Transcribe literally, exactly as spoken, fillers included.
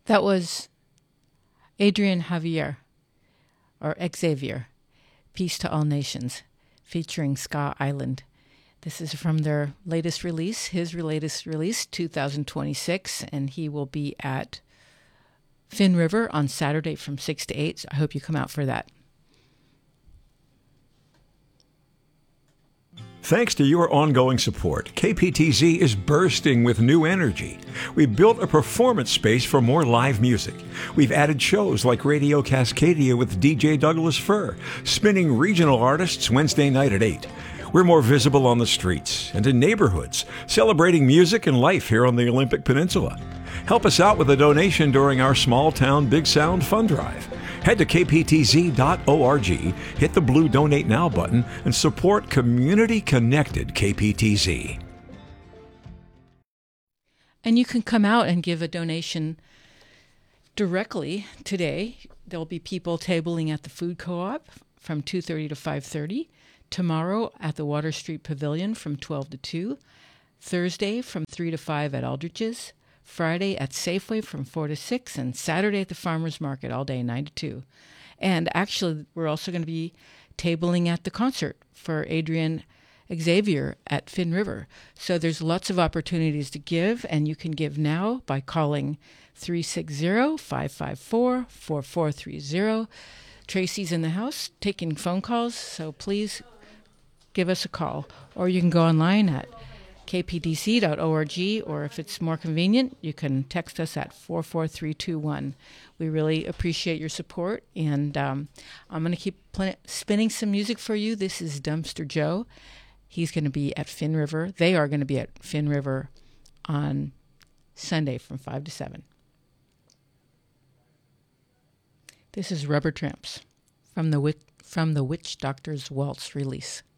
That was Adrian Javier, or Xavier, Peace to All Nations, featuring Ska Island. This is from their latest release, his latest release, two thousand twenty-six, and he will be at Finn River on Saturday from six to eight, so I hope you come out for that. Thanks to your ongoing support, K P T Z is bursting with new energy. We built a performance space for more live music. We've added shows like Radio Cascadia with D J Douglas Fur, spinning regional artists Wednesday night at eight. We're more visible on the streets and in neighborhoods, celebrating music and life here on the Olympic Peninsula. Help us out with a donation during our Small Town Big Sound Fund Drive. Head to k p t z dot org, hit the blue Donate Now button, and support community-connected K P T Z. And you can come out and give a donation directly today. There'll be people tabling at the food co-op from two thirty to five thirty. Tomorrow at the Water Street Pavilion from twelve to two. Thursday from three to five at Aldrich's. Friday at Safeway from four to six, and Saturday at the Farmers Market all day, nine to two. And actually, we're also going to be tabling at the concert for Adrian Xavier at Finn River. So there's lots of opportunities to give, and you can give now by calling three six zero, five five four, four four three zero. Tracy's in the house taking phone calls, so please give us a call. Or you can go online at k p d c dot org, or if it's more convenient, you can text us at four four three two one. We really appreciate your support, and um, I'm going to keep pl- spinning some music for you. This is Dumpster Joe. He's going to be at Finn River. They are going to be at Finn River on Sunday from five to seven. This is Rubber Tramps from the Witch, from the Witch Doctor's Waltz release.